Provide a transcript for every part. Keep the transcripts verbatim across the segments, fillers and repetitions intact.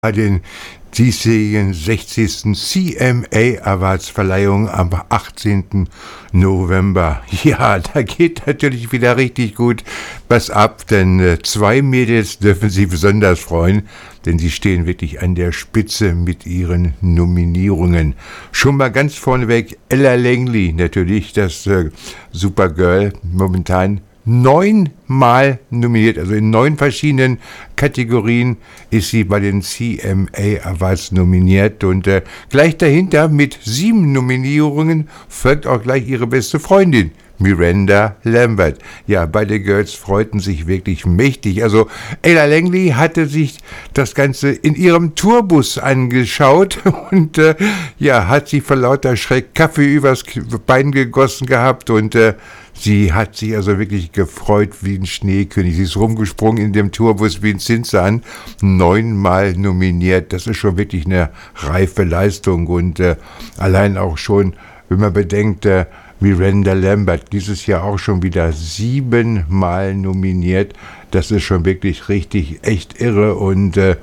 Bei den diesjährigen sechzigsten C M A Awards Verleihung am achtzehnten November. Ja, da geht natürlich wieder richtig gut was ab, denn äh, zwei Mädels dürfen sich besonders freuen, denn sie stehen wirklich an der Spitze mit ihren Nominierungen. Schon mal ganz vorneweg Ella Langley, natürlich das äh, Supergirl, momentan neunmal nominiert, also in neun verschiedenen Kategorien ist sie bei den C M A Awards nominiert und äh, gleich dahinter mit sieben Nominierungen folgt auch gleich ihre beste Freundin, Miranda Lambert. Ja, beide Girls freuten sich wirklich mächtig. Also Ella Langley hatte sich das Ganze in ihrem Tourbus angeschaut und äh, ja, hat sich vor lauter Schreck Kaffee übers Bein gegossen gehabt und äh, sie hat sich also wirklich gefreut wie ein Schneekönig. Sie ist rumgesprungen in dem Tourbus wie ein Zinsan, neunmal nominiert. Das ist schon wirklich eine reife Leistung und äh, allein auch schon, wenn man bedenkt, äh, Miranda Lambert, dieses Jahr auch schon wieder siebenmal nominiert. Das ist schon wirklich richtig, echt irre. Und äh,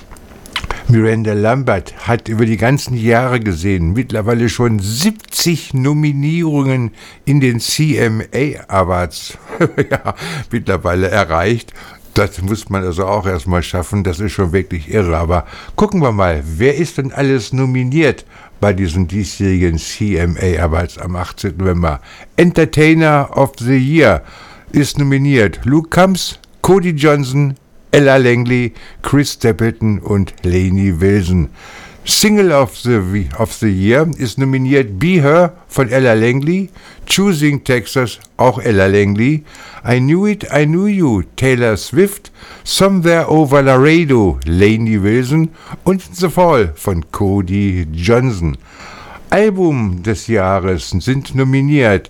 Miranda Lambert hat über die ganzen Jahre gesehen mittlerweile schon siebzig Nominierungen in den C M A Awards ja, mittlerweile erreicht. Das muss man also auch erstmal schaffen, das ist schon wirklich irre. Aber gucken wir mal, wer ist denn alles nominiert bei diesen diesjährigen C M A Awards am achtzehnten November? Entertainer of the Year ist nominiert Luke Combs, Cody Johnson, Ella Langley, Chris Stapleton und Lainey Wilson. Single of the, of the Year ist nominiert Be Her von Ella Langley, Choosing Texas, auch Ella Langley, I Knew It, I Knew You, Taylor Swift, Somewhere Over Laredo, Lainey Wilson und The Fall von Cody Johnson. Album des Jahres sind nominiert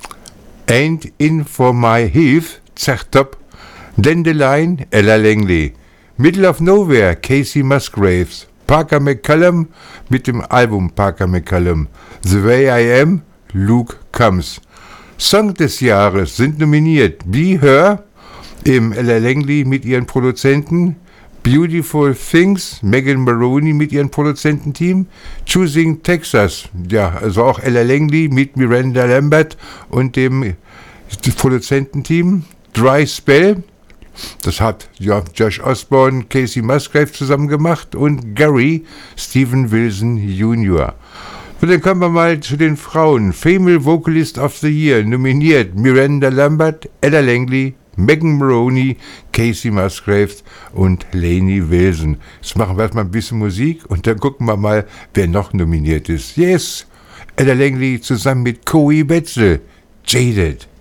Ain't In For My Heath, Zertop, Dandelion, Ella Langley, Middle of Nowhere, Casey Musgraves, Parker McCallum mit dem Album Parker McCallum, The Way I Am, Luke Combs. Song des Jahres sind nominiert Be Her, im Ella Langley mit ihren Produzenten, Beautiful Things, Megan Maroney mit ihrem Produzententeam, Choosing Texas, ja, also auch Ella Langley mit Miranda Lambert und dem Produzententeam, Dry Spell, das hat ja, Josh Osborne, Casey Musgrave zusammen gemacht und Gary Stephen Wilson Junior Und dann kommen wir mal zu den Frauen. Female Vocalist of the Year nominiert Miranda Lambert, Ella Langley, Megan Maroney, Casey Musgraves und Lainey Wilson. Jetzt machen wir erstmal ein bisschen Musik und dann gucken wir mal, wer noch nominiert ist. Yes, Ella Langley zusammen mit Cory Betzel, Jaded.